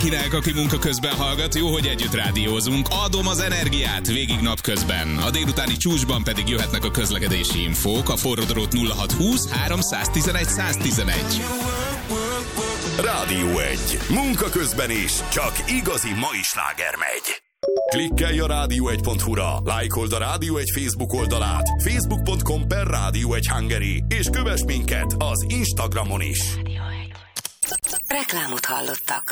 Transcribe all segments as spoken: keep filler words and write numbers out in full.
mindenkinek, aki munka közben hallgat, jó, hogy együtt rádiózunk. Adom az energiát végig napközben. A délutáni csúcsban pedig jöhetnek a közlekedési infók. A forródrót nulla hat húsz három tizenegy száz tizenegy. Rádió egy. Munka közben is. Csak igazi mai sláger megy. Klikkelj a rádió egy pont hu-ra, lájkold a Rádió egy Facebook oldalát, facebook pont com per Rádió egy Hungary, és kövess minket az Instagramon is. Reklámot hallottak.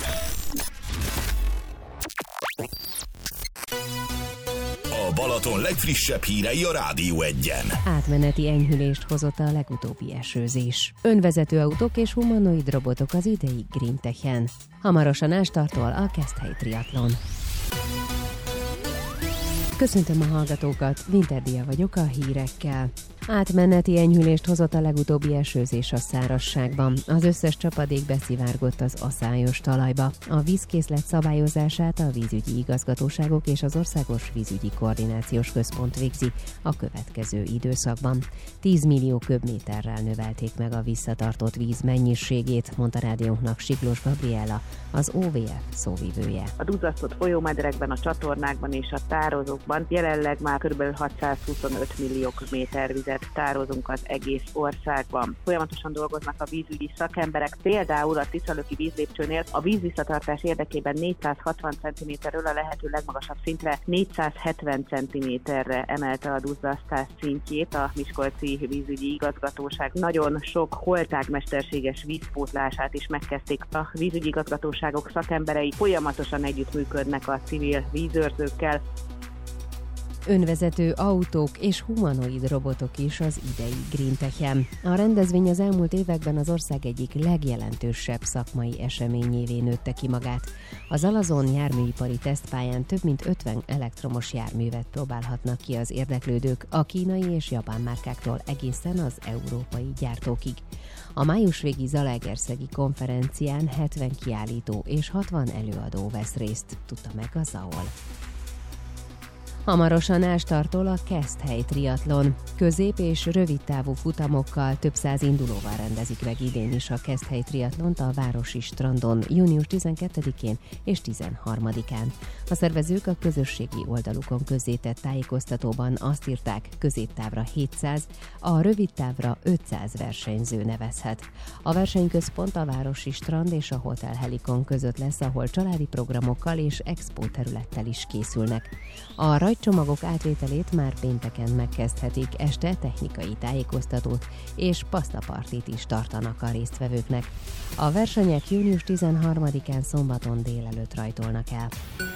A Balaton legfrissebb hírei a Rádió egyen. Átmeneti enyhülést hozott a legutóbbi esőzés. Önvezető autók és humanoid robotok az idei Green Techen. Hamarosan Ástartól a Keszthely triatlon. Köszöntöm a hallgatókat, Winterdia vagyok a hírekkel. Átmeneti enyhülést hozott a legutóbbi esőzés a szárazságban. Az összes csapadék beszivárgott az aszályos talajba. A vízkészlet szabályozását a vízügyi igazgatóságok és az Országos Vízügyi Koordinációs Központ végzi a következő időszakban. tíz millió köbméterrel növelték meg a visszatartott víz mennyiségét, mondta rádiónknak Siklós Gabriella, az o vé ef szóvivője. A duzzasztott folyómederekben, a csatornákban és a tározókban jelenleg már kb. hatszázhuszonöt millió köbméter vizet tározunk az egész országban. Folyamatosan dolgoznak a vízügyi szakemberek, például a Tiszalöki vízlépcsőnél a vízvisszatartás érdekében négyszázhatvan centiméterről a lehető legmagasabb szintre négyszázhetven centiméterre emelte a duzzasztás szintjét a Miskolci vízügyi igazgatóság. Nagyon sok holtág mesterséges vízpótlását is megkezdték a vízügyi igazgatóságok szakemberei, folyamatosan együttműködnek a civil vízőrzőkkel. Önvezető autók és humanoid robotok is az idei Green Techen. A rendezvény az elmúlt években az ország egyik legjelentősebb szakmai eseményévé nőtte ki magát. Az Alazon járműipari tesztpályán több mint ötven elektromos járművet próbálhatnak ki az érdeklődők a kínai és japán márkáktól egészen az európai gyártókig. A május végi Zalaegerszegi konferencián hetven kiállító és hatvan előadó vesz részt, tudta meg a zé á o el. Hamarosan Ástartól a Keszthely triatlon. Közép- és rövidtávú futamokkal több száz indulóval rendezik meg idén is a Keszthely triatlont a városi strandon június tizenkettedikén és tizenharmadikán. A szervezők a közösségi oldalukon közzétett tájékoztatóban azt írták, középtávra hétszáz, a rövidtávra ötszáz versenyző nevezhet. A versenyközpont a városi strand és a Hotel Helikon között lesz, ahol családi programokkal és expo területtel is készülnek. A rajtcsomagok átvételét már pénteken megkezdhetik, este technikai tájékoztatót és pasztapartit is tartanak a résztvevőknek. A versenyek június tizenharmadikán szombaton délelőtt rajtolnak el.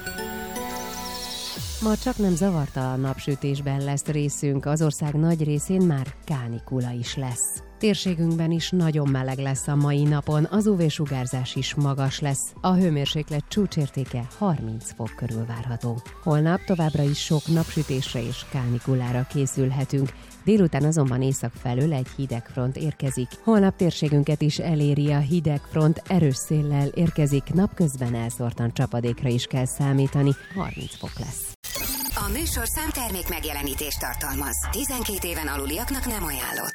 Ma csak nem zavartalan napsütésben lesz részünk, az ország nagy részén már kánikula is lesz. Térségünkben is nagyon meleg lesz a mai napon, az ú vé-sugárzás is magas lesz. A hőmérséklet csúcsértéke harminc fok körül várható. Holnap továbbra is sok napsütésre és kánikulára készülhetünk. Délután azonban észak felől egy hidegfront érkezik. Holnap térségünket is eléri a hidegfront, erős széllel érkezik, napközben elszórtan csapadékra is kell számítani, harminc fok lesz. A műsorszám termék megjelenítést tartalmaz. tizenkét éven aluliaknak nem ajánlott.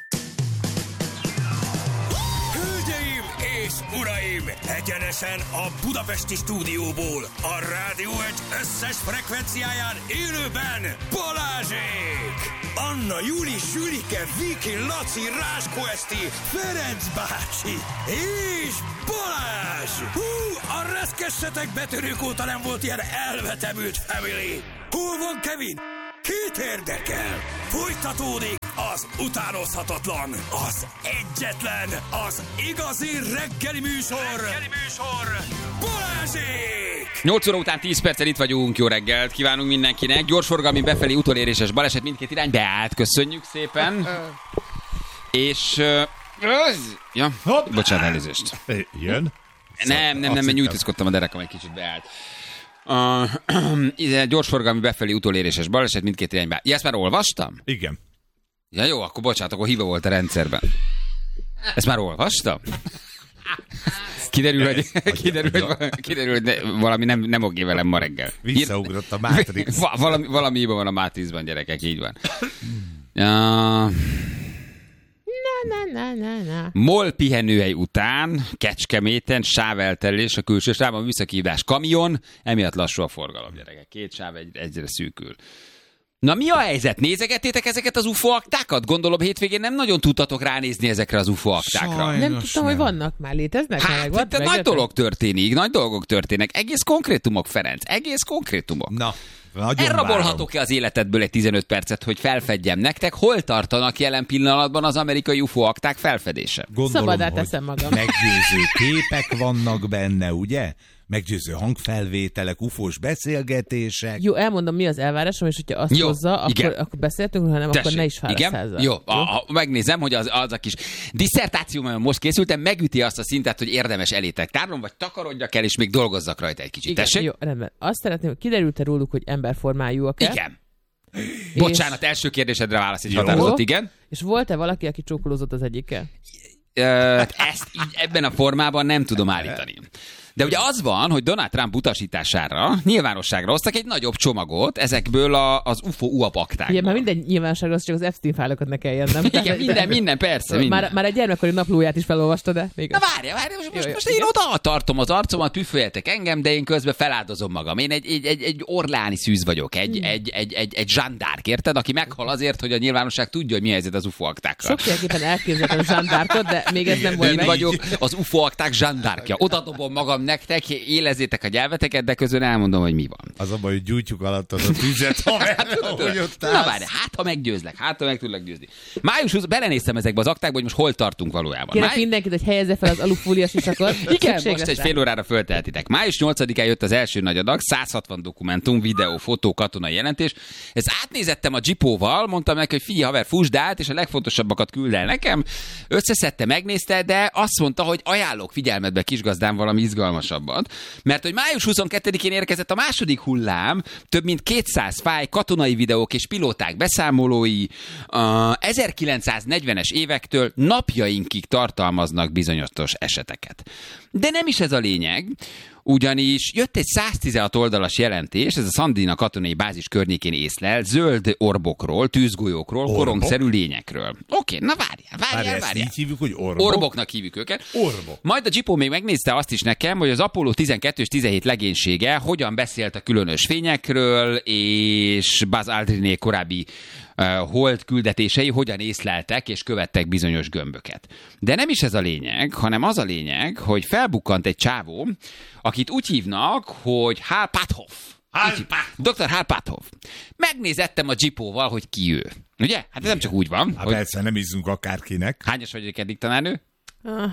Hölgyeim és uraim, egyenesen a budapesti stúdióból, a Rádió egy összes frekvenciáján élőben Balázsék! Anna, Juli, Sülike, Viki, Laci, Ráskó Eszti, Ferenc bácsi és Balázs! Hú, a reszkessetek betörők óta nem volt ilyen elvetemült family! Hol van Kevin? Kit érdekel? Folytatódik az utánozhatatlan, az egyetlen, az igazi reggeli műsor, reggeli műsor, Balázsék! nyolc óra után tíz perccel itt vagyunk, jó reggelt kívánunk mindenkinek. Gyorsforgalmi befelé utoléréses baleset mindkét irány beállt, köszönjük szépen. És... Uh, ja, bocsánat, elnézést. Jön? Nem, nem, nem, mert nyújtózkodtam a derekam, egy kicsit beállt. Uh, gyorsforgalmi befelé utoléréses baleset mindkét irányba. Ja, ezt már olvastam? Igen. Ja jó, akkor bocsánat, akkor hiba volt a rendszerben. Ezt már olvastam? Kiderül, hogy, kiderül, hogy, kiderül, hogy ne, valami nem, nem oké velem ma reggel. Visszaugrott a Matrix. valami, valami hiba van a Matrixban, gyerekek, így van. Uh, na, na, na, na. MOL pihenőhely után Kecskeméten sáveltelés a külső sávban, műszaki hívás kamion, emiatt lassú a forgalom, gyerekek. Két sáv egy, egyre szűkül. Na mi a helyzet? Nézegettétek ezeket az u f o aktákat? Gondolom hétvégén nem nagyon tudtatok ránézni ezekre az u f o aktákra. Sajnos nem tudtam, nem. hogy vannak már, léteznek? Hát, meg, de nagy dolog történik, nagy dolgok történnek. Egész konkrétumok, Ferenc, egész konkrétumok. Na, elrabolhatok-e az életedből egy tizenöt percet, hogy felfedjem nektek, hol tartanak jelen pillanatban az amerikai u f o akták felfedése? Gondolom, szabadá teszem magam. Meggyőző képek vannak benne, ugye? Meggyőző hangfelvételek, ufós beszélgetések. Jó, elmondom, mi az elvárásom, és hogyha azt Jó, hozza, akkor, akkor beszéltünk, hanem Tessék, akkor ne is fáradsz ezzel. Jó, a, a, megnézem, hogy az, az a kis diszertációmban most készültem, megüti azt a szintet, hogy érdemes elétek tárnom, vagy takarodjak el, és még dolgozzak rajta egy kicsit. Igen, Tessék? jó, rendben. Azt szeretném, hogy kiderült-e róluk, hogy emberformájúak-e? Igen. Bocsánat, és... első kérdésedre válasz egy Jó. határozott, igen. És volt-e valaki, aki csókolózott az egyikkel? Ezt így ebben a formában nem tudom állítani. De ugye az van, hogy Donald Trump utasítására nyilvánosságra hoztak egy nagyobb csomagot ezekből a, az u f o u a p aktákból. Igen, már minden nyilvánosságra, az csak az Epstein fájlokat ne kelljen, nem? Igen, minden, minden, persze, minden. Már, már egy gyermekkori naplóját is felolvasta, de még... Na várja, várja, most, most, Jó, most jó, én oda tartom az arcomat, püföljetek engem, de én közben feláldozom magam. Én egy, egy, egy, egy orláni szűz vagyok, egy, hmm. egy, egy, egy, egy zsandárk, érted? Aki meghal azért, hogy a nyilvánosság tudja, hogy mi helyzet az u f o aktákkal. Sokféleképpen elképzeltem a zsandárkot, de még ez nem volt Én meg. vagyok az u f o akták zsandárkja. Oda dobom magam nektek, élezzétek a nyelveteket, de közben elmondom, hogy mi van. Az a baj, hogy gyújtjuk alatt az a tüzet, ahogy ott Na várj, hát ha meggyőzlek, hát ha meg tudlak győzni. május huszadikán belenéztem ezekbe az aktákba, hogy most hol tartunk valójában. Kérek Máj... mindenkit, hogy helyezze fel az alufóliás sisakot. Igen, most egy fél órára föltehetitek. május nyolcadikán jött az első nagy adag, száz hatvan dokumentum, videó, fotó, katonai jelentés. Ezt átnézettem a Jeepóval, mondtam neki, hogy figyelj haver, fussd át, és a legfontosabbakat küld el nekem. Összeszedte, megnézte, de azt mondta, hogy ajánlok figyelmetbe, kisgazdám, valami izgalmasabbat. Mert hogy május huszonkettedikén érkezett a második hullám, több mint kétszáz fájl, katonai videók és pilóták beszámolói a ezerkilencszáznegyvenes évektől napjainkig tartalmaznak bizonyos eseteket. De nem is ez a lényeg, ugyanis jött egy száztizenhat oldalas jelentés, ez a Sandina katonai bázis környékén észlel, zöld orbokról, tűzgolyókról, Orbok? korongszerű lényekről. Oké, na várjál, várjál, várjál. Így hívjuk, hogy orbok? Orboknak hívjuk őket. Orbok. Majd a Jeepó még megnézte azt is nekem, hogy az Apollo tizenkettő és tizenhét legénysége hogyan beszélt a különös fényekről, és Buzz Aldriné korábbi uh, hold küldetései hogyan észleltek és követtek bizonyos gömböket. De nem is ez a lényeg, hanem az a lényeg, hogy felbukkant egy csávó, akit úgy hívnak, hogy Hal Puthoff. doktor Hal Puthoff. Megnézettem a Jeepóval, hogy ki ő. Ugye? Hát ez nem csak úgy van. Hát hogy... persze, nem ízunk akárkinek. Hányas vagy eddig tanárnő? Ah.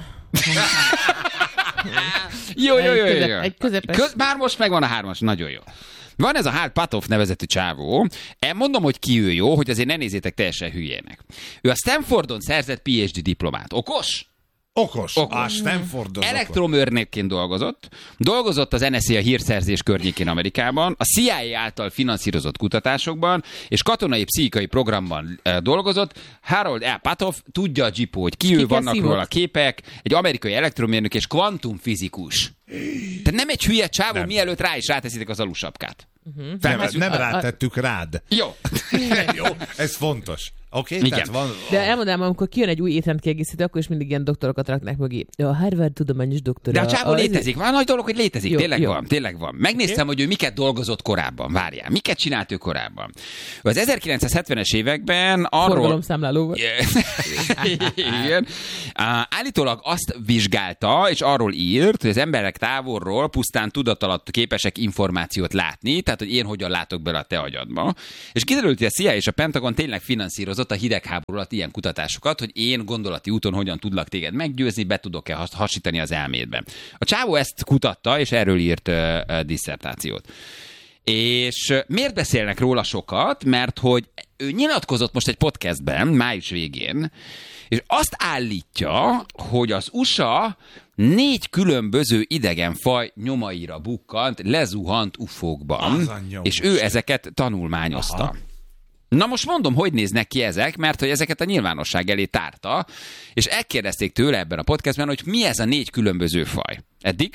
jó, jó, jó, jó. jó. Egy közepes. Köz... Már most megvan a hármas, nagyon jó. Van ez a Hal Puthoff nevezetű csávó. Mondom, hogy ki ő, jó, hogy azért ne nézzétek teljesen hülyének. Ő a Stanfordon szerzett P H D diplomát. Okos? Okos. Okos. A Stanfordon. Elektromérnökként dolgozott. Dolgozott az N S A a hírszerzés környékén Amerikában, a C I A által finanszírozott kutatásokban, és katonai pszichikai programban e, dolgozott. Harold L. Puthoff tudja a Jeepó, hogy ki, ki ő, vannak szívott? Róla képek, egy amerikai elektromérnök és kvantumfizikus. Tehát nem egy hülye csávó, nem. Mielőtt rá is ráteszitek az alusapkát. Uh-huh. Nem, nem rátettük rád. Jó. Jó, ez fontos. Oké, okay, tehát van... De elmondanám, amikor kijön egy új étrendkiegészítő, akkor is mindig ilyen doktorokat raknak mögé. A Harvard tudományos doktora. De a csávó a... létezik. Van nagy dolog, hogy létezik. Jó, tényleg jó. van, tényleg van. Megnéztem, okay. hogy ő miket dolgozott korábban. Várjál, miket csinált ő korábban. Az ezerkilencszázhetvenes években arról... Forgalomszámláló volt. Igen. Állítólag azt vizsgálta, és arról írt, hogy az emberek távolról pusztán tudat alatt képesek információt látni, tehát, hogy én hogyan látok bele a te agyadba. És kiderült, hogy a C I A és a Pentagon tényleg finanszírozott a hidegháború alatt ilyen kutatásokat, hogy én gondolati úton hogyan tudlak téged meggyőzni, be tudok-e hasítani az elmédbe. A csávó ezt kutatta, és erről írt uh, uh, disszertációt. És uh, miért beszélnek róla sokat? Mert hogy ő nyilatkozott most egy podcastben, május végén, és azt állítja, hogy az u s á négy különböző idegenfaj nyomaira bukkant, lezuhant ufókban, és ő ezeket tanulmányozta. Aha. Na most mondom, hogy néznek ki ezek, mert hogy ezeket a nyilvánosság elé tárta, és elkérdezték tőle ebben a podcastben, hogy mi ez a négy különböző faj. Eddig?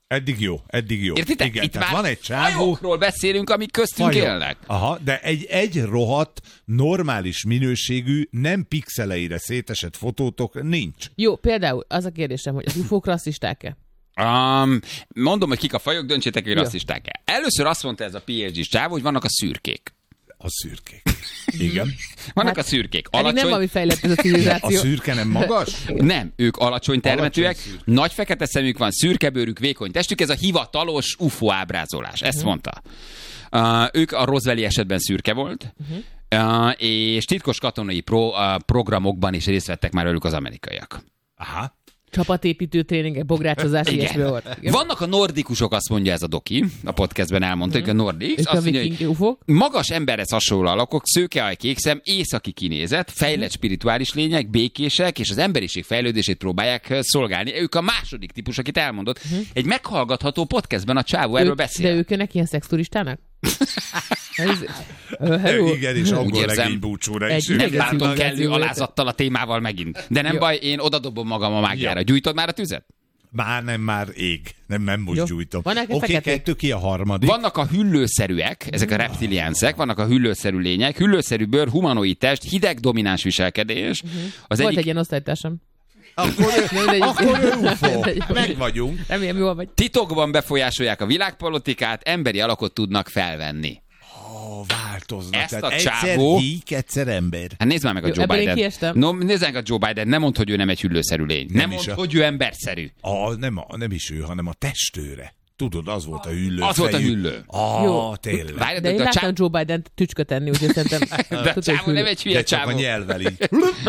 Eddig jó, eddig jó. Értitek? Igen, itt tehát már van egy csávó... fajokról beszélünk, amik köztünk Fajok. élnek. Aha, de egy, egy rohadt, normális minőségű, nem pixeleire szétesett fotótok nincs. Jó, például az a kérdésem, hogy az ufók rasszisták-e? Um, mondom, hogy kik a fajok, döntsétek, hogy Jó. rasszisták-e. Először azt mondta ez a pé há dés csávó, hogy vannak a szürkék. A szürkék. Igen. Vannak Hát, a szürkék. Alacsony... Alacsony... nem valami fejlett ez a A civilizáció. szürke nem magas? Nem, ők alacsony termetűek, Alacsony szürke. nagy fekete szemük van, szürke bőrük, vékony testük, ez a hivatalos ufó ábrázolás, ezt mondta. Uh, ők a Roswelli esetben szürke volt, uh, és titkos katonai pro, uh, programokban is részt vettek már velük az amerikaiak. Aha. Csapatépítő tréningek, bográcsozás, ilyesmi volt. Igen. Vannak a nordikusok, azt mondja ez a doki, a podcastben elmondta, hogy a nordics, És a azt mondja, viking hogy ufók? magas emberhez hasonló alakok, szőkeaj, kékszem, északi kinézet, fejlett spirituális lények, békések, és az emberiség fejlődését próbálják eh, szolgálni. Ők a második típus, akit elmondott. Egy meghallgatható podcastben a csávó erről Ők- beszél. De ők jönnek ilyen szexturistának? Ez- Ö, De hello. igen, és Úgy angol érzem. legény búcsúra Egy is. idegen- nem Igen, látom szívvel kellő szívvel. alázattal a témával megint. De nem Jó. baj, én odadobom magam a mágiára. Jó. Gyújtod már a tüzet? Már nem, már ég. Nem, nem most Jó. gyújtom. Van neked Oké, feketék? kettő, ki a harmadik? Vannak a hüllőszerűek, ezek a reptiliánszek, vannak a hüllőszerű lények, hüllőszerű bőr, humanoid test, hideg domináns viselkedés. Az Volt egyik egy ilyen osztálytársam. Akkor ő, Nem, de egy- akkor ő ufó. Egy- Meg vagyunk. Remélem, jól vagy. titokban befolyásolják a világpolitikát, emberi alakot tudnak felvenni. Ó, változnak. Ezt Tehát a egyszer csávó- gyík, egyszer ember. Hát nézd már meg a Jó, Joe ebből én Biden. kiestem. No, nézd meg a Joe Biden, nem mondd, hogy ő nem egy hüllőszerű lény. Nem, Nem nem is mondd, a- hogy ő emberszerű. A, nem, a, nem is ő, hanem a testőre. Tudod, az volt a hüllő. Az volt a fejű. hüllő. Ah, Jó. tényleg. Várj, De én a láttam csávó, Joe Biden-t tücskö tenni, úgyhogy szerintem... de a tudod, csávó hogy nem egy hülye De csak csávó. a nyelvvel így.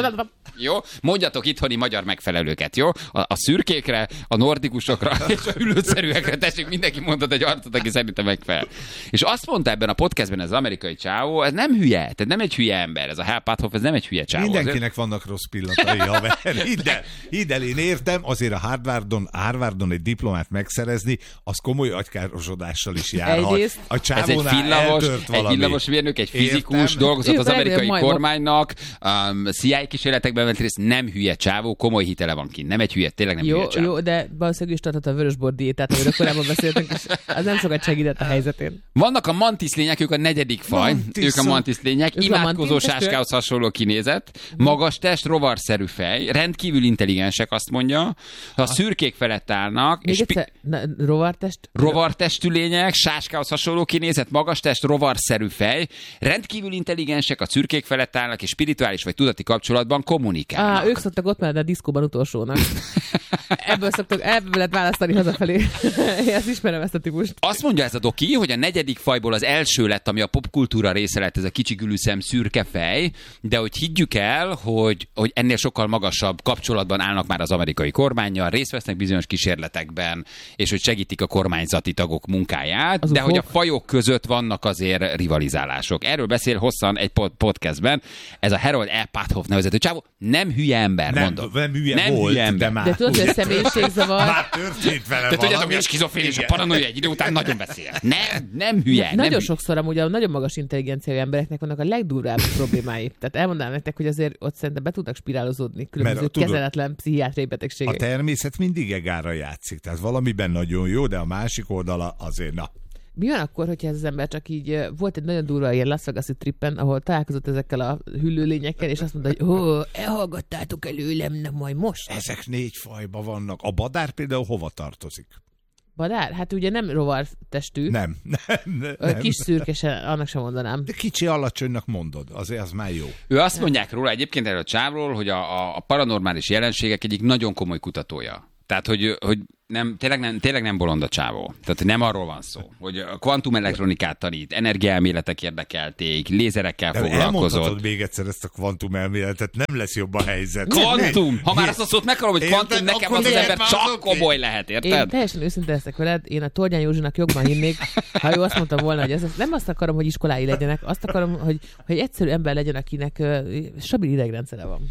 Jó? Mondjatok itthoni magyar megfelelőket, jó? A, a szürkékre, a nordikusokra és a hüllőszerűekre tessék, mindenki mondhat egy arcot, aki szerintem megfelel. És azt mondta ebben a podcastben ez az amerikai csávó, ez nem hülye, tehát nem egy hülye ember, ez a Hal Puthoff, ez nem egy hülye csávó. Mindenkinek vannak rossz pillanatai, haver. Hidd el, hidd el, én értem, azért a Harvardon, Harvardon egy diplomát megszerezni, az komoly agykárosodással is jár. Ha Egyrészt- a Ez egy csávónál villamos, eltört egy valami. villamosmérnök, egy fizikus, Értem. dolgozott Ő az valami amerikai majmok. kormánynak, um, C I A kísérletekben vett részt, nem hülye csávó, komoly hitele van kint. Nem egy hülye, tényleg nem Jó, hülye csávó. jó, de valószínűleg is tartott a vörösbor diétát, amiről korábban beszéltünk, és az nem sokat segített a helyzetén. Vannak a mantis lények, ők a negyedik faj. Mantis. Ők a mantis lények. Ők a Imádkozó mantis testőrök? sáskához hasonló kinézet. Magas test, rovarszerű fej. Rendkívül intelligensek, azt mondja. A szürkék felett állnak. Még És pi- egyszer, na, rovartest? rovartestű lények, sáskához hasonló kinézet, magas test, rovarszerű fej. Rendkívül intelligensek, a szürkék felett állnak, és spirituális vagy tudati kapcsolatban kommunikálnak. Á, ők szoktak ott menni a diszkóban utolsónak. Ebből szoktak, ebből lehet választani hazafelé. Én ezt ismerem, ezt a típust. Azt mondja ez a doki, hogy a negyedik fajból az első lett, ami a popkultúra része lett, ez a kicsi gülűszem szürke fej, de hogy higgyük el, hogy, hogy ennél sokkal magasabb kapcsolatban állnak már az amerikai kormánnyal, részt vesznek bizonyos kísérletekben, és hogy segítik a kormányzati tagok munkáját, Azok de hogy a fog- fajok között vannak azért rivalizálások. Erről beszél hosszan egy pod- podcastben, ez a Harold E. Puthoff nevezető csávó, nem hülye ember, Nem, mondom. nem hülye nem volt, hülye ember. de már. De tudod, hogy a személyiségzavar... Már történt vele De tudjátok, valami. hogy a skizofrén és a Igen. paranoia egy idő után nagyon beszél. Nem, nem hülye. nem Nagyon hülye. sokszor amúgy a nagyon magas intelligenciájú embereknek vannak a legdurvább problémái. Tehát elmondanám nektek, hogy azért ott szerintem be tudnak spirálozódni különböző Mert tudod, kezeletlen pszichiátriai A betegségek. természet mindig egára játszik, tehát valamiben nagyon jó, de a másik oldala azért na. Mi van akkor, hogyha ez az ember csak így, ö, volt egy nagyon durva ilyen Las Vegas-i trippen, ahol találkozott ezekkel a hüllőlényekkel, és azt mondta, hogy ó, elhallgattátok előlem, nem majd most. Ezek négy fajban vannak. A badár például hova tartozik? Badár? Hát ugye nem rovar testű, Nem. nem, Ö, nem. kis szürkese, annak sem mondanám. De kicsi alacsonynak mondod, azért az már jó. Ő azt mondják róla egyébként erről a csávról, hogy a, a, a paranormális jelenségek egyik nagyon komoly kutatója. Tehát, hogy, hogy nem, tényleg, nem, tényleg nem bolond a csávó. Tehát nem arról van szó, hogy a kvantumelektronikát tanít, energiaelméletek érdekelték, lézerekkel De foglalkozott. elmondhatod még egyszer ezt a kvantum elméletet, nem lesz jobb a helyzet. Kvantum! Ha már Mi? azt a szót meghalom, hogy kvantum, Érted? nekem Akkor az az miért ember már csak az oké? komoly lehet, Én érted? teljesen őszinte leszek veled, én a Tornyán Józsinak jobban hinnék, ha ő azt mondta volna, hogy ez, ez nem azt akarom, hogy iskolái legyenek, azt akarom, hogy, hogy egyszerű ember legyen, akinek uh, stabil idegrendszere van.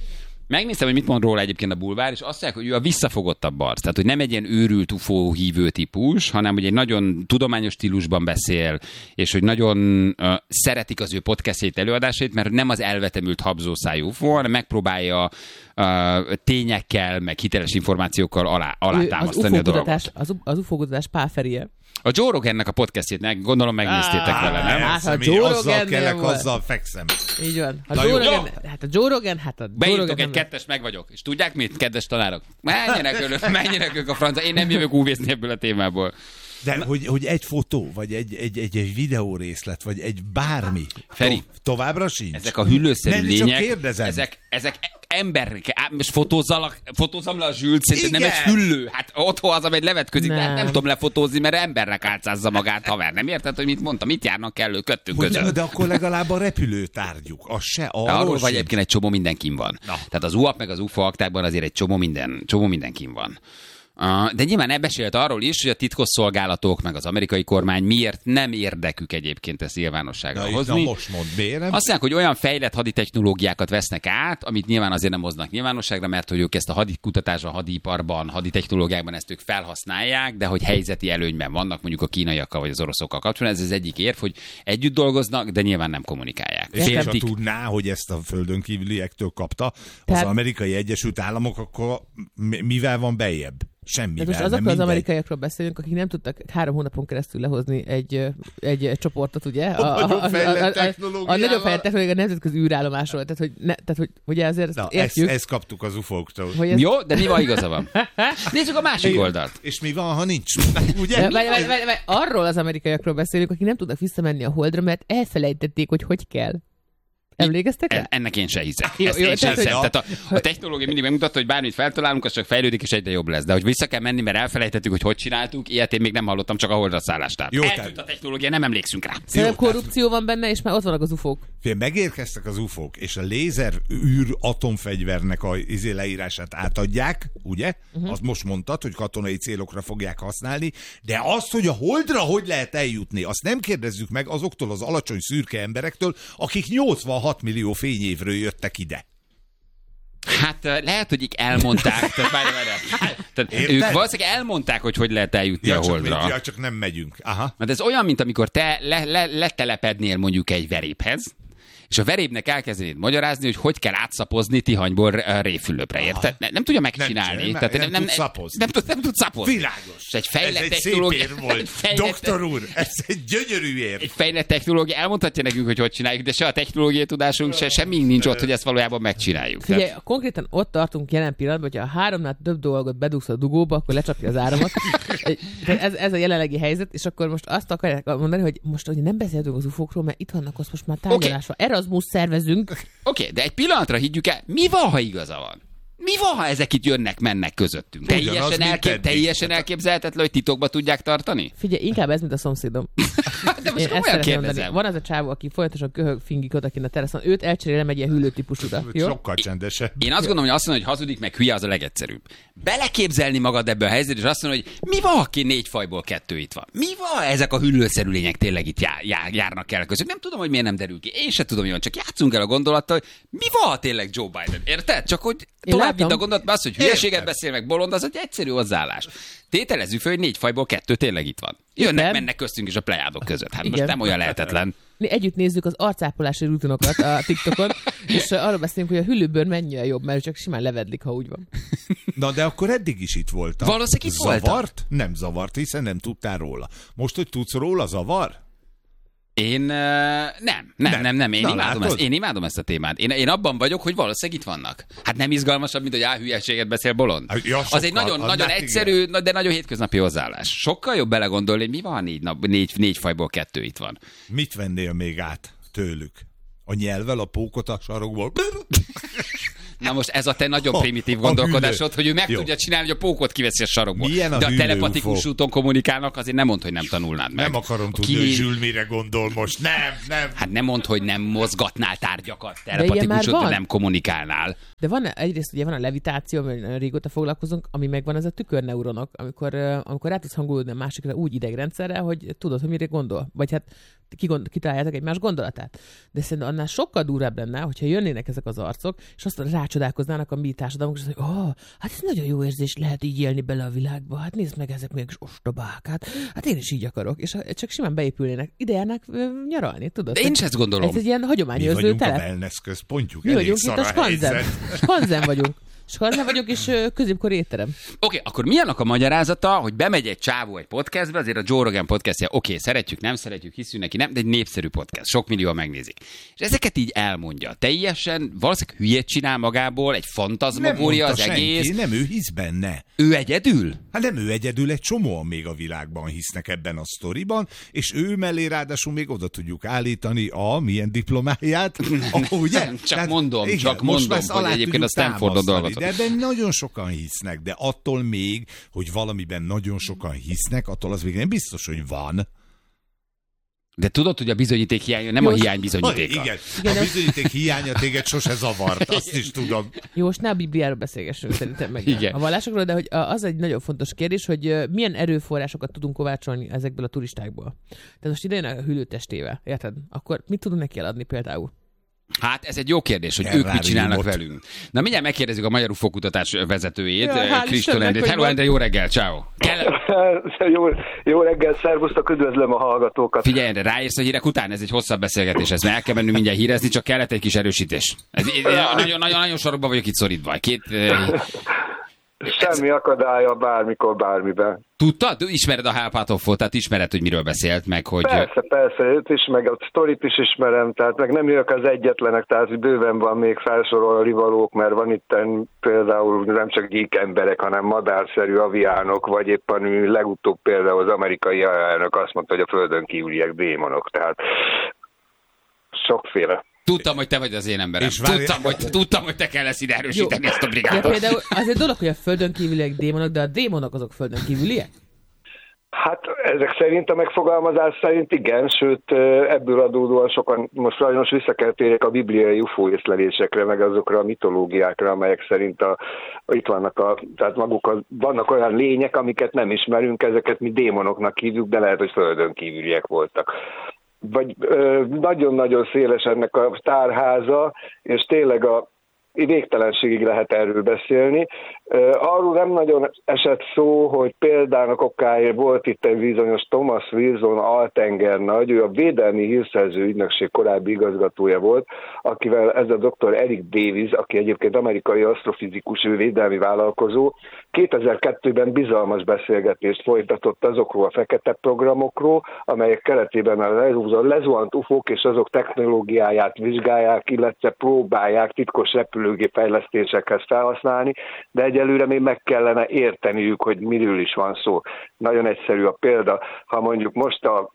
Megnéztem, hogy mit mond róla egyébként a bulvár, és azt mondják, hogy ő a visszafogottabb arc. Tehát, hogy nem egy ilyen őrült ufó hívő típus, hanem hogy egy nagyon tudományos stílusban beszél, és hogy nagyon uh, szeretik az ő podcastjait, előadásait, mert nem az elvetemült habzószájú ufó, hanem megpróbálja uh, tényekkel, meg hiteles információkkal alá, alátámasztani a dolgot. Az, az ufókutatás Páferie. A Joe Rogannek a podcastjét, gondolom megnéztétek Á, vele, nem? Hát, ha Joe azzal Rogan kelek, nem volt. azzal fekszem. Így van. A Na Joe jó. Rogan, hát a Joe Rogan, hát a Joe Beírtok Rogan egy nem- kettes, meg vagyok. És tudják mit, kedves tanárok? Menjenek önök, menjenek ők a francia. Én nem jövök úvészni ebből a témából. De hogy, hogy egy fotó, vagy egy, egy, egy, egy videórészlet, vagy egy bármi. Feri, To- továbbra sincs. Ezek a hüllőszerű Nem, csak lények, kérdezem. ezek, ezek emberek, Á, most fotózzalak, fotózzam le a Zsült, szerintem nem Igen. egy hüllő. Hát otthon az, amely levetközik, de hát Nem. nem tudom lefotózni, mert embernek álcázza magát, haver. Nem érted, hogy mit mondtam? Mit járnak kellő köttünk Hogy között? ne, de akkor legalább a repülőtárgyuk, az se, arról, De arról vagy sincs. egyébként egy csomó mindenkin van. Na. Tehát az u á pé meg az u f o aktákban azért egy csomó, minden, csomó mindenkin van. Uh, de nyilván ebbe beszélt arról is, hogy a titkosszolgálatok meg az amerikai kormány miért nem érdekük egyébként ezt nyilvánosságra Na, na hozni. most mondd, miért nem? Azt mondják, hogy olyan fejlett haditechnológiákat vesznek át, amit nyilván azért nem hoznak nyilvánosságra, mert hogy ők ezt a hadikutatásban, hadiparban, haditechnológiákban ezt ők felhasználják, de hogy helyzeti előnyben vannak mondjuk a kínaiakkal vagy az oroszokkal kapcsolatban. Ez az egyik érv, hogy együtt dolgoznak, de nyilván nem kommunikálják. És ha Féltik. tudná, hogy ezt a földön kívüliektől kapta Tehát- az amerikai Egyesült Államok, akkor mi- mivel van bejjebb? De Semmivel. most nem azokról az mindegy. amerikaiakról beszélünk, akik nem tudtak három hónapon keresztül lehozni egy, egy, egy csoportot, ugye? A nagyobb fejlett a, a technológiával. nagyobb fejlett technológia a nemzetközi űrállomásról. Tehát, hogy, ne, tehát, hogy ugye azért ezt Na, ezt, értjük, ezt kaptuk az ufóktól. hogy ez... Jó, de mi van, igaza van. Nézzük a másik Igen. oldalt. És mi van, ha nincs? Ugye? Várj, várj, várj, várj, arról az amerikaiakról beszélünk, akik nem tudnak visszamenni a Holdra, mert elfelejtették, hogy hogy kell. Emlékeztek En- el? Ennek én se hiszek. Jó, Ezt jó, én sem tehát, hogy- hiszem. Tehát a, a technológia mindig megmutatta, hogy bármit feltalálunk, az csak fejlődik, és egyre jobb lesz. De hogy vissza kell menni, mert elfelejtettük, hogy hogy csináltuk, ilyet én még nem hallottam, csak a holdra szállást. Jó, Eltűnt tehát- a technológia, nem emlékszünk rá. Szerintem Jó, korrupció van benne, és már ott vannak az ufók. Fél, megérkeztek az ufók, és a lézer űr atomfegyvernek a izé leírását átadják, ugye? Uh-huh. Azt most mondtad, hogy katonai célokra fogják használni, de azt, hogy a Holdra hogy lehet eljutni, azt nem kérdezzük meg azoktól az alacsony szürke emberektől, akik nyolcvanhat millió fényévről jöttek ide. Hát eh, lehet, hogy így elmondták. Tehát, várj, várj, tehát Érted? ők valószínűleg elmondták, hogy hogy lehet eljutni a csak, holdra. ja, csak nem megyünk. Aha. Mert ez olyan, mint amikor te le, le, letelepednél mondjuk egy veréphez, és a verébnek elkezdenéd magyarázni, hogy hogy kell átszapozni Tihanyból eh, Réfülöpre, érted? Nem, nem tudja megcsinálni. Nem, nem, nem tud szapozni. Nem tud, nem tud szapozni. Világos. És egy fejlett ez egy szép technológia- érv volt. egy fejlett- Doktor úr, ez egy gyönyörű érv. Egy fejlett technológia elmondhatja nekünk, hogy hogy csináljuk, de se a technológiai tudásunk, se semmi nincs ott, hogy ezt valójában megcsináljuk. Figyelj, Tehát, konkrétan ott tartunk jelen pillanatban, hogyha a háromnál több dolgot bedugsz a dugóba, akkor lecsapja az áramot. Egy- tehát ez, ez a jelenlegi helyzet, és akkor most azt akarják mondani, hogy most hogy nem beszéltünk az ufókról, mert itt vannak, azt most már tárgyalás van. Erasmus szervezünk. Oké, okay, de egy pillanatra higgyük el, mi van, ha igaza van? Mi van, ha ezek itt jönnek, mennek közöttünk? Ugyanaz, Teljesen, mint elkép, eddig. teljesen elképzelhetetlen, hogy titokba tudják tartani? Figyelj, inkább ez, mint a szomszédom. De most Én ezt komolyan szeretném kérdezem. mondani. Van az a csávó, aki folyamatosan köhög, fingik odakin a teraszon. Őt elcserélem egy ilyen hüllő típusúra. Jó? Sokkal csendesebb. Én azt gondolom, hogy azt mondani, hogy hazudik, meg hülye, az a legegyszerűbb. Beleképzelni magad ebbe a helyzetbe, és azt mondani, hogy mi van, aki négy fajból kettő itt van? Mi van, ezek a hüllőszerű lények tényleg itt jár, jár, járnak el között? Nem tudom, hogy miért nem derül ki. Én se tudom, hogy van. Csak játszunk el a gondolattal, hogy mi van, ha tényleg Joe Biden? Érted? Csak hogy tovább látom. vidd a gondolat, mert az, hogy hülyeséget Értem. beszél meg bolond, az egy egyszerű hozzáállás. Tételezzük fel, hogy négy fajból kettő tényleg itt van. Jönnek, Igen. mennek köztünk is a plejádok között. Hát most Igen. nem olyan lehetetlen. Mi együtt nézzük az arcápolási rutinokat a TikTokon, és uh, arról beszélünk, hogy a hüllőbőr mennyivel jobb, mert ő csak simán levedlik, ha úgy van. Na, de akkor eddig is itt voltam. Valószínűleg itt voltam. Zavart? Nem zavart, hiszen nem tudtál róla. Most, hogy tudsz róla, zavar? Én uh, nem, nem, nem, nem, nem. Én, Na, imádom látod? ezt, én imádom ezt a témát. Én, én abban vagyok, hogy valószínűleg itt vannak. Hát nem izgalmasabb, mint hogy á, hülyeséget beszél bolond. Ja, az sokkal, egy nagyon, az nagyon hát egyszerű, de nagyon hétköznapi hozzáállás. Sokkal jobb belegondolni, hogy mi van, ha négy, nap, négy, négy fajból kettő itt van. Mit vennél még át tőlük? A nyelvvel, a pókot a sarokból? Na most ez a te nagyon A- primitív a gondolkodásod, hüllő. hogy ő meg Jó. tudja csinálni, hogy a pókot kiveszi a sarokból. Milyen a de a hüllő telepatikus ufó? úton kommunikálnak, azért nem mondd, hogy nem tanulnád meg. Nem akarom A tudni, ki- hogy Zsül mire gondol most. Nem, nem. Hát nem mondd, hogy nem mozgatnál tárgyakat ilyen telepatikus már úton, van. nem kommunikálnál. De van egyrészt ugye van a levitáció, amivel nagyon régóta foglalkozunk, ami meg van az a tükörneuronok, amikor, uh, amikor rá tudsz hangolódni a másikra úgy idegrendszerre, hogy tudod, hogy mire gondol. Vagy hát kigond, kitaláljátok egymás gondolatát. De szerintem annál sokkal durvább lenne, hogyha jönnének ezek az arcok, és azt rá rácsodálkoznának a mi társadalmunk, és azt mondják, oh, hát ez nagyon jó érzés, lehet így élni bele a világba, hát nézd meg, ezek mégis ostobák, hát, hát én is így akarok, és csak simán beépülnének, ide járnak nyaralni, tudod? De én is ezt gondolom. Ez egy ilyen hagyományőrző telep. Mi vagyunk telep. a wellness központjuk, Mi elég vagyunk itt a Skanzen. Skanzen vagyunk. Skanzen vagyok, és középkori étterem. Oké, okay, akkor mi annak a magyarázata, hogy bemegy egy csávó egy podcastbe, azért a Joe Rogan podcastja, oké, okay, szeretjük, nem szeretjük, hiszünk neki, nem, de egy népszerű podcast, sok millióan megnézik. És ezeket így elmondja. Teljesen valószínűleg hülyét csinál magából, egy fantazmagória az senki, egész. Nem, ő hisz benne. Ő egyedül? Hát nem ő egyedül, egy csomóan még a világban hisznek ebben a sztoriban, és ő mellé ráadásul még oda tudjuk állítani a milyen diplomáját, oh, ugye? Csak Tehát, mondom, igen, csak mondom, hogy egyébként a Stanfordon dolgozott. De ebben nagyon sokan hisznek, de attól még, hogy valamiben nagyon sokan hisznek, attól az még nem biztos, hogy van. De tudod, hogy a bizonyíték hiánya nem Jó, a hiány bizonyítéka. Igen, igen, a bizonyíték hiánya téged sose zavart, azt is tudom. Jó, most ne a Bibliáról beszélgessünk szerintem meg igen. a vallásokról, de hogy az egy nagyon fontos kérdés, hogy milyen erőforrásokat tudunk kovácsolni ezekből a turistákból. Tehát most ide jön a hűlőtestével, érted? Akkor mit tudunk neki eladni például? Hát ez egy jó kérdés, hogy ők mit csinálnak velünk. Na mindjárt megkérdezzük a Magyar ufó kutatás vezetőjét, ja, Kristóf Endrét. Hello, Endre, jó reggel, ciao. jó, jó reggel, szervusztok, üdvözlöm a hallgatókat. Figyelj, Endre, ráérsz a hírek után, ez egy hosszabb beszélgetés, ez el kell mennünk mindjárt hírezni, csak kellett egy kis erősítés. Nagyon-nagyon sorokban vagyok itt szorítva. Két... Semmi akadálya bármikor, bármiben. Tudtad? Ismered a Hálpátoffot, tehát ismered, hogy miről beszélt, meg hogy... Persze, persze, őt is, meg a sztorit is ismerem, tehát meg nem jövök az egyetlenek, tehát bőven van még felsorol rivalók, mert van itt például nem csak gyík emberek, hanem madárszerű aviánok, vagy éppen legutóbb például az amerikai elnök azt mondta, hogy a földön kívüliek démonok, tehát sokféle. Tudtam, hogy te vagy az én emberem. Tudtam, hogy, tudtam, hogy te kell lesz ide erősíteni ezt a brigádot. De például az egy dolog, hogy a földön kívüliek démonok, de a démonok azok földön kívüliek? Hát ezek szerint, a megfogalmazás szerint igen, sőt ebből adódóan sokan, most sajnos vissza kell térjek a bibliai ufó észlelésekre, meg azokra a mitológiákra, amelyek szerint a, itt vannak, a, tehát maguk a, vannak olyan lények, amiket nem ismerünk, ezeket mi démonoknak hívjuk, de lehet, hogy földön kívüliek voltak. Vagy ö, nagyon-nagyon széles ennek a tárháza, és tényleg a végtelenségig lehet erről beszélni. Arról nem nagyon esett szó, hogy példának okáért volt itt egy bizonyos Thomas Wilson altenger nagy, ő a Védelmi Hírszerző Ügynökség korábbi igazgatója volt, akivel ez a doktor Eric Davis, aki egyébként amerikai asztrofizikus, ő védelmi vállalkozó, kétezer-kettőben bizalmas beszélgetést folytatott azokról a fekete programokról, amelyek keretében a lezuhant ufók és azok technológiáját vizsgálják, illetve próbálják titkos repülőgép fejlesztésekhez felhasználni, de egyelőre még meg kellene érteniük, hogy miről is van szó. Nagyon egyszerű a példa, ha mondjuk most a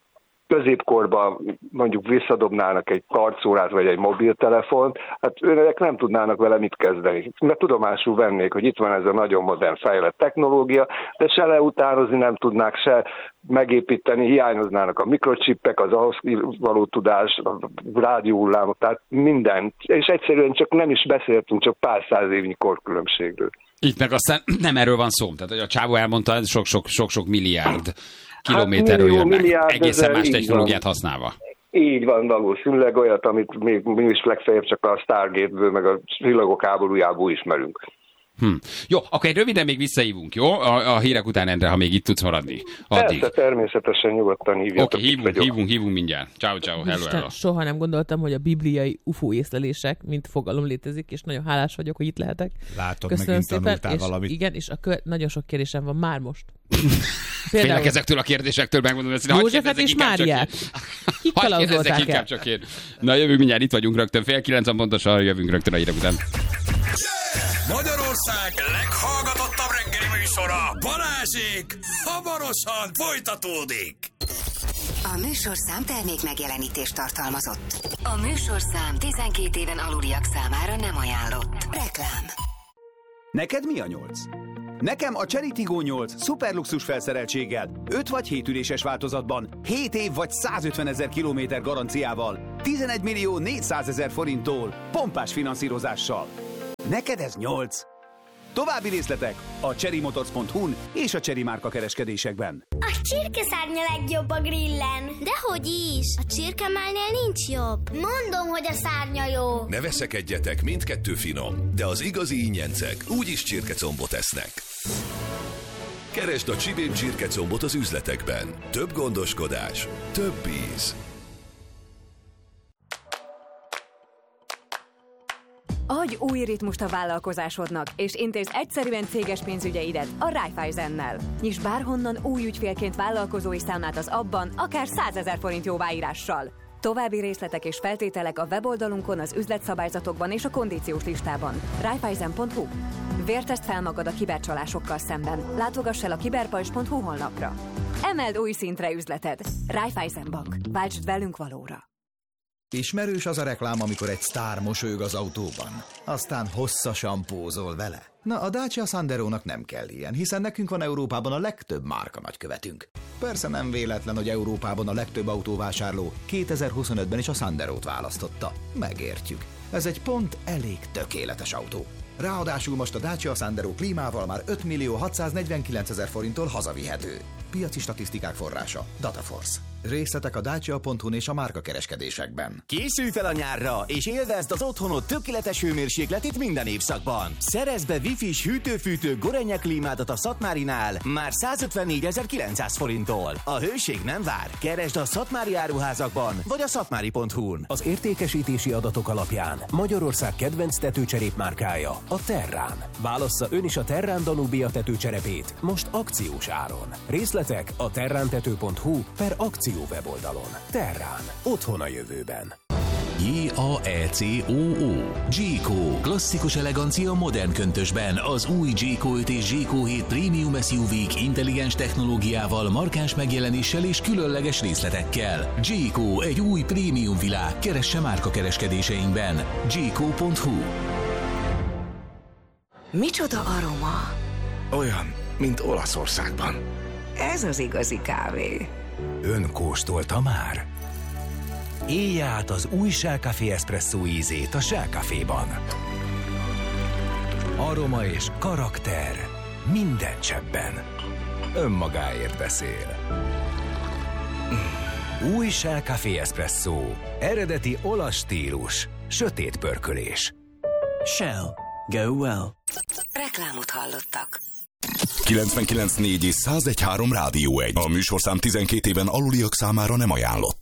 középkorban mondjuk visszadobnának egy karcórát vagy egy mobiltelefont, hát őnek nem tudnának vele mit kezdeni. Mert tudomásul vennék, hogy itt van ez a nagyon modern fejlett technológia, de se leutánozni nem tudnák, se megépíteni, hiányoznának a mikrocsippek, az ahhoz való tudás, a rádióhullámok, tehát minden. És egyszerűen csak nem is beszéltünk, csak pár száz évnyi korkülönbségről. Itt meg aztán nem erről van szó. Tehát, hogy a csávó elmondta, sok-sok milliárd kilométerről hát jönnek, milliárd, egészen más technológiát van használva. Így van, valószínűleg olyat, amit még mi is legfeljebb csak a Stargate-ből, meg a csillagok háborújából ismerünk. Hm. Jó, akkor egy röviden még visszahívunk, jó? A, a hírek után, Endre, ha még itt tudsz maradni. Addig. Persze, természetesen nyugodtan hívjatok. Oké, okay, hívunk, hívunk, hívunk mindjárt. Ciao, ciao, hello, hello. Soha nem gondoltam, hogy a bibliai ufó észlelések, mint fogalom létezik, és nagyon hálás vagyok, hogy itt lehetek. Látod, köszönöm megint szépen, tanultál és valamit. Igen, és a kö- nagyon sok kérdésem van már most. Például... Félek ezektől a kérdésektől, megmondom, hogy Józsefet és Máriát. Kik kalauzolták el? Csak én. Na, jövünk mindjárt, itt vagyunk rögtön, fél kilencen pontosan, jövünk rögtön a hírek után. Magyarország leghallgatottabb reggeli műsora, Balázsék, hamarosan folytatódik. A műsorszám termék megjelenítést tartalmazott. A műsorszám tizenkét éven aluliak számára nem ajánlott. Reklám. Neked mi a nyolc? Nekem a Chery Tiggo nyolc szuperluxus felszereltséggel, öt vagy hét üléses változatban, hét év vagy százötvenezer kilométer garanciával, tizenegy millió négyszázezer forinttól, pompás finanszírozással. Neked ez nyolc. További részletek a chery motors pont hu-n és a Chery márka kereskedésekben. A csirkeszárnya legjobb a grillen. Dehogy is, a csirkemálnél nincs jobb. Mondom, hogy a szárnya jó. Ne veszekedjetek, mindkettő finom, de az igazi ingyencek úgyis csirkecombot esznek. Keresd a Csibén csirkecombot az üzletekben. Több gondoskodás, több íz. Adj új ritmust a vállalkozásodnak, és intézd egyszerűen céges pénzügyeidet a Raiffeisennel. Nyisd bárhonnan új ügyfélként vállalkozói számlát az abban, akár százezer forint jóváírással. További részletek és feltételek a weboldalunkon, az üzletszabályzatokban és a kondíciós listában. Raiffeisen pont hu. Vértezd fel magad a kibercsalásokkal szemben. Látogass el a kiberpajzs pont hu honlapra. Emeld új szintre üzleted. Raiffeisen Bank. Váltsd velünk valóra. Ismerős az a reklám, amikor egy sztár mosolyog az autóban, aztán hosszasan pózol vele. Na, a Dacia Sanderónak nem kell ilyen, hiszen nekünk van Európában a legtöbb márka nagykövetünk. Persze nem véletlen, hogy Európában a legtöbb autóvásárló kétezer-huszonötben is a Sanderót választotta. Megértjük. Ez egy pont elég tökéletes autó. Ráadásul most a Dacia Sandero klímával már öt millió hatszáznegyvenkilencezer forinttól hazavihető. Piaci statisztikák forrása Dataforce. Részletek a dacia pont hu-n és a márkakereskedésekben. Készülj fel a nyárra, és élvezd az otthonod tökéletes hőmérsékletét minden évszakban. Szerezd be Wi-Fi-s hűtő-fűtő Gorenje klímádat a Szatmárinál már százötvennégyezer-kilencszáz forinttól. A hőség nem vár. Keresd a Szatmári áruházakban, vagy a szatmári pont hu-n. Az értékesítési adatok alapján Magyarország kedvenc tetőcserép márkája a Terrán. Válassza ön is a Terrán Danubia tetőcserepét most akciós áron. Részletek a terrántető pont hu per akció weboldalon. Terrán. Otthon a jövőben. J A E C O O. Jayco. Klasszikus elegancia modern köntösben az új Jayco öt és Jayco hét Premium es u vé-k intelligens technológiával, markáns megjelenéssel és különleges részletekkel. Jayco, egy új prémium világ. Keresse márka kereskedéseinkben. Jayco pont hu. Micsoda aroma? Olyan, mint Olaszországban. Ez az igazi kávé. Ön kóstolta már? Élje át az új Shell Café Espresso ízét a Shell Caféban. Aroma és karakter minden cseppben. Önmagáért beszél. Új Shell Café Espresso. Eredeti olasz stílus. Sötét pörkölés. Shell. Go well. Reklámot hallottak. kilencvenkilenc négy és száz egy három Rádió egy. A műsorszám tizenkét éven aluliak számára nem ajánlott.